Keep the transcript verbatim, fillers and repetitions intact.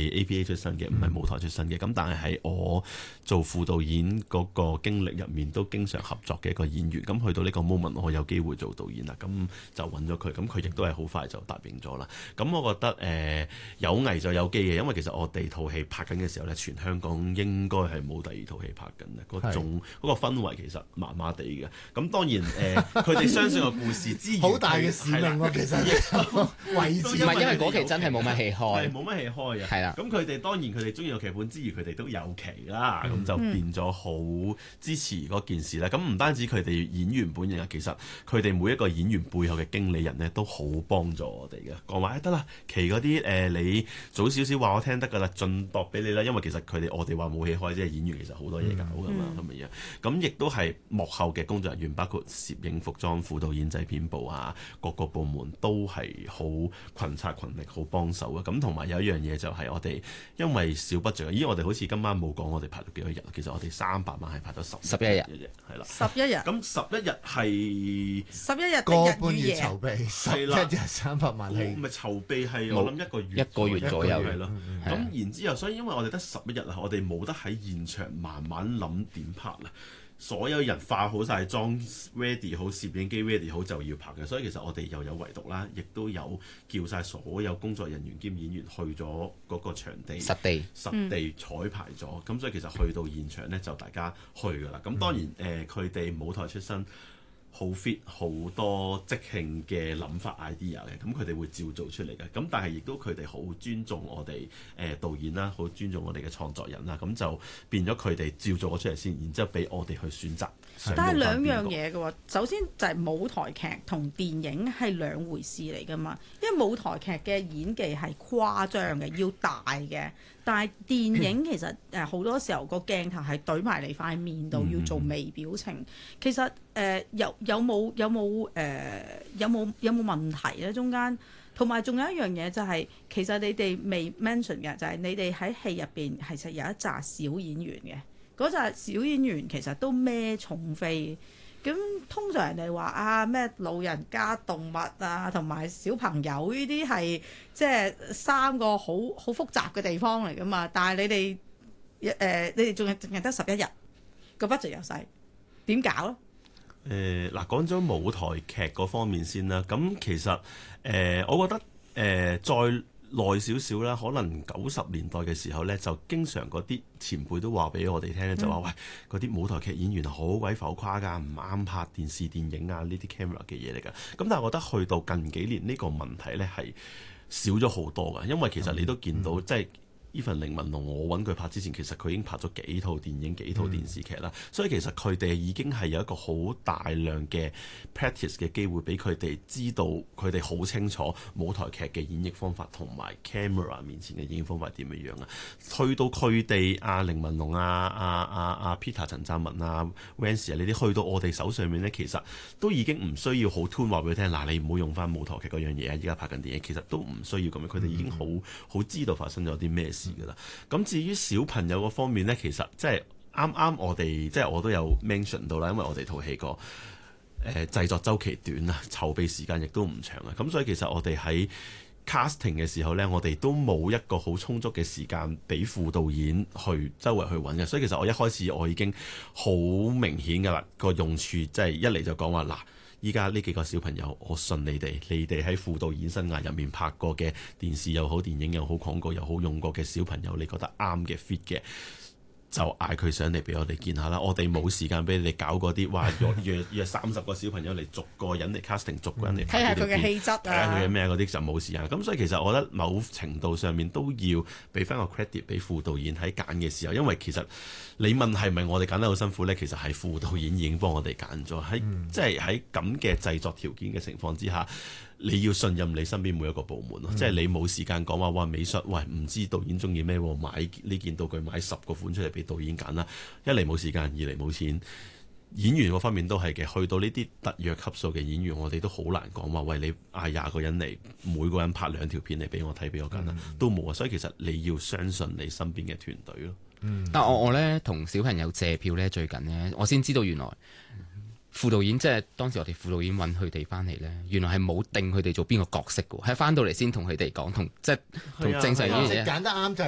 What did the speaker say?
A P A 出身嘅，唔係舞台出身嘅。咁但係喺我做副導演嗰個經歷入面，都經常合作嘅一個演員。咁去到呢個 moment，我有機會做導演啦，咁就揾咗佢。咁佢亦都係好快就答應咗啦。咁我覺得誒、呃、有危就有機嘅，因為其實我哋套戲拍緊嘅時候咧，全香港應該係冇第二套戲拍緊嘅，嗰種嗰個氛圍其實麻麻地嘅。咁當然誒，佢、呃、哋相信個故事之餘， 好大嘅使命喎、啊，其實位置唔係因為嗰期真係冇乜戲開， 冇乜戲開嘅。 係啦， 咁佢哋當然佢哋中意個劇本之餘，佢哋都有期啦，咁、嗯、就變咗好支持嗰件事咧。咁唔單止佢哋演員本人啊，其實佢哋每一個演員背後嘅經理人咧，都好幫助我哋嘅。講話得啦，期嗰啲誒你早少少話我聽得㗎啦，盡度俾你啦。因為其實佢哋我哋話冇戲開，即係演員其實好多嘢搞㗎嘛，咁嘅樣。咁亦都係幕後嘅工作人員，包括攝影、服裝、副導演、製片部啊，各個部門都係好群策群力，好幫手啊。咁同埋有一樣嘢就係我哋因為小 budget，咦我哋好似今晚冇講我哋拍咗幾多日，其實我哋三百萬係拍咗十十一日嘅啫，係啦， 十一日。 咁十一日係十一日個的日半月與夜。 籌備，十一啦日三百萬戲， 唔係籌備係我諗一個月一個月左右係咯。咁、 嗯、 然之後，所以因為我哋得十一日啊，我哋冇得喺現場慢慢諗點拍啦。所有人化好晒妝 ready 好，攝影機 ready 好就要拍嘅。所以其實我哋又有圍讀啦，亦都有叫晒所有工作人員兼演員去咗嗰個場地實地實地彩排咗。咁、嗯、所以其實去到現場咧，就大家去㗎啦。咁當然誒，佢、呃、哋舞台出身。好 fit 好多即興嘅諗法 idea 嘅，咁佢哋會照做出嚟嘅。咁但係亦都佢哋好尊重我哋誒、呃、導演啦，好尊重我哋嘅創作人啦。咁就變咗佢哋照做咗出嚟先，然之後俾我哋去選擇。 但係兩樣嘢嘅喎，首先就係舞台劇同電影係兩回事嚟㗎嘛。因為舞台劇嘅演技係誇張嘅，要大嘅。但係電影其實誒好多時候個鏡頭係對埋你塊面度，要做微表情。嗯、其實誒、呃、有有冇有冇誒、呃、有冇有冇問題咧？中間同埋仲有一樣嘢就係、是、其實你哋未 mention 嘅就係、是、你哋喺戲入邊其實有一紮小演員嘅，嗰紮小演員其實都孭重飛。咁通常人哋話啊咩老人家、動物啊同埋小朋友呢啲係即係三個好好複雜嘅地方嚟㗎嘛，但係你哋誒、呃、你哋仲係淨係得十一日，個 budget 又細，點搞咧？ 誒嗱、呃，講咗舞台劇嗰方面先啦。咁其實誒、呃，我覺得誒、呃、再耐少少啦，可能九十年代嘅時候咧，就經常嗰啲前輩都話俾我哋聽咧，就話、嗯、喂嗰啲舞台劇演員好鬼浮誇㗎，唔啱拍電視電影啊呢啲 camera 嘅嘢嚟㗎。咁但係我覺得去到近幾年呢個問題咧係少咗好多㗎，因為其實你都見到、嗯、即係。Even 凌文龍，我揾佢拍之前，其實佢已經拍咗幾套電影、幾套電視劇啦。嗯、所以其實佢哋已經係有一個好大量嘅 practice 嘅機會，俾佢哋知道佢哋好清楚舞台劇嘅演繹方法同埋 camera 面前嘅演繹方法係點樣樣啊。去到佢哋阿凌文龍、阿阿阿阿 Peter 陳湛文啊、Vance 啊呢啲，去到我哋手上面咧，其實都已經唔需要好 tune 話俾佢聽。嗱，你唔好用翻舞台劇嗰樣嘢啊！依家拍緊電影，其實都唔需要咁樣。佢哋已經好好知道發生咗啲咩事。噶啦，咁至於小朋友嗰方面呢，其實即係啱啱我哋即係我都有 mention 到啦，因為我哋套戲個誒製作周期短啊，籌備時間亦都唔長啊，咁所以其實我哋喺 casting 嘅時候呢，我哋都冇一個好充足嘅時間俾副導演去周圍去揾嘅，所以其實我一開始我已經好明顯噶啦，個用處即係一嚟就講話嗱。依家呢幾個小朋友，我信你哋，你哋喺副導演生涯入面拍過嘅電視又好、電影又好、廣告又好用過嘅小朋友，你覺得啱嘅 fit 嘅，就嗌佢上嚟俾我哋見下啦。我哋冇時間俾你哋搞嗰啲，哇約約約三十個小朋友嚟逐個人嚟 casting，逐個人嚟睇下佢嘅氣質啊， 睇下佢嘅咩嗰啲就冇時間。咁所以其實我覺得某程度上面都要俾翻個 credit 俾副導演喺揀嘅時候，因為其實你問係咪我哋揀得好辛苦呢？其實係副導演已經幫我哋揀咗，喺即係喺咁嘅製作條件嘅情況之下。你要信任你身邊每一個部門咯，嗯、即係你冇時間講話哇美術，喂唔知導演中意咩喎，買呢件道具買十個款出嚟俾導演揀啦。一嚟冇時間，二嚟冇錢。演員嗰方面都係嘅，去到呢啲特約級數嘅演員，我哋都好難講話喂你嗌廿個人嚟，每個人拍兩條片嚟俾我睇，俾我揀啦，嗯、都冇啊。所以其實你要相信你身邊嘅團隊咯。 嗯、但我我咧同小朋友借票咧，最近咧我先知道原來。副導演即係當時我哋副導演揾佢哋翻嚟咧，原來係冇定佢哋做邊個角色嘅，係翻到嚟先同佢哋講，同即係同正常演員揀得啱就係